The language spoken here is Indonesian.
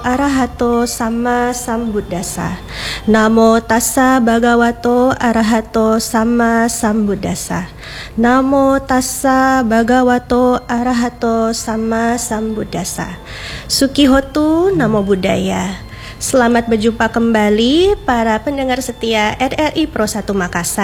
arahato sama sambuddhassa. Namo tassa bhagavato arahato sama sambuddhassa. Namo tassa bhagavato arahato sama sambuddhassa. Sukihotu, Namo Buddhaya. Selamat berjumpa kembali para pendengar setia RRI Pro 1 Makassar.